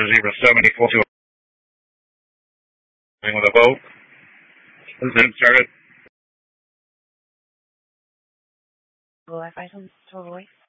07042 with a boat. Then started. Live items, totally.